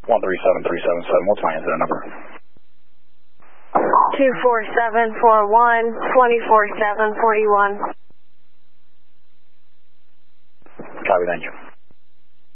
137377. What's my incident number? 24741, 24741. Copy, thank you.